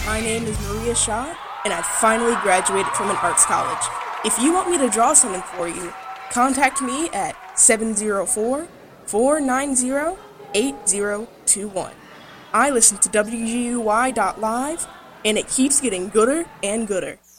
My name is Maria Shaw, and I finally graduated from an arts college. If you want me to draw something for you, contact me at 704-490-8021. I listen to WGUY.live, and it keeps getting gooder and gooder.